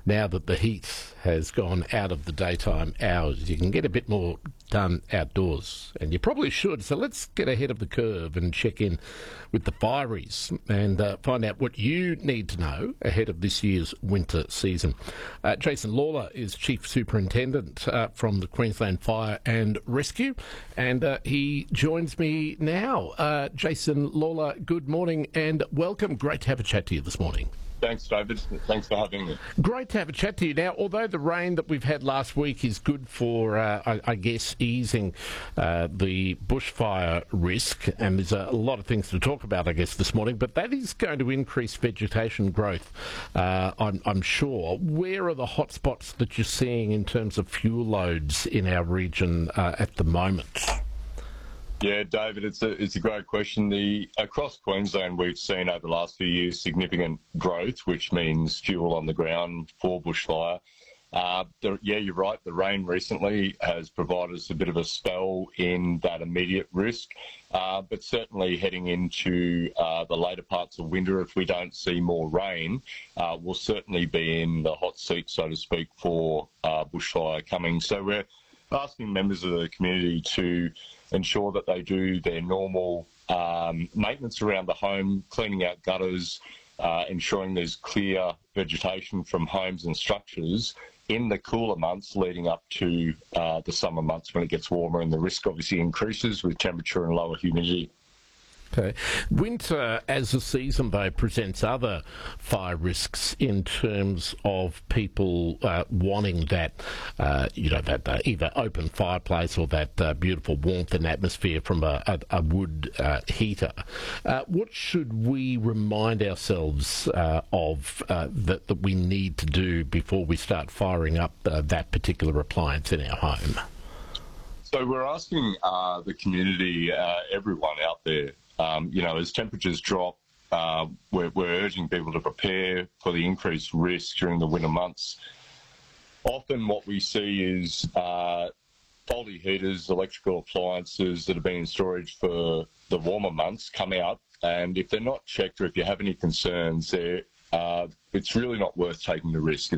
now that the heat has gone out of the daytime hours, you can get a bit more done outdoors, and you probably should. So let's get ahead of the curve and check in with the fireys and find out what you need to know ahead of this year's winter season. Jason Lawler is Chief Superintendent from the Queensland Fire and Rescue, and he joins me now. Jason Lawler, good morning and welcome. Great to have a chat to you this morning. Thanks, David. Thanks for having me. Great to have a chat to you. Now, although the rain that we've had last week is good for, I guess, easing the bushfire risk, and there's a lot of things to talk about, I guess, this morning, but that is going to increase vegetation growth, I'm sure. Where are the hotspots that you're seeing in terms of fuel loads in our region at the moment? Yeah, David, it's a great question. Across Queensland, we've seen over the last few years significant growth, which means fuel on the ground for bushfire. Yeah, you're right. The rain recently has provided us a bit of a spell in that immediate risk, but certainly heading into the later parts of winter, if we don't see more rain, we'll certainly be in the hot seat, so to speak, for bushfire coming. So we're asking members of the community to ensure that they do their normal maintenance around the home, cleaning out gutters, ensuring there's clear vegetation from homes and structures in the cooler months leading up to the summer months when it gets warmer and the risk obviously increases with temperature and lower humidity. Okay. Winter as a season, though, presents other fire risks in terms of people wanting that, that either open fireplace or that beautiful warmth and atmosphere from a wood heater. What should we remind ourselves of that we need to do before we start firing up that particular appliance in our home? So we're asking the community, everyone out there, as temperatures drop, we're urging people to prepare for the increased risk during the winter months. Often what we see is faulty heaters, electrical appliances that have been in storage for the warmer months come out, and if they're not checked or if you have any concerns, it's really not worth taking the risk.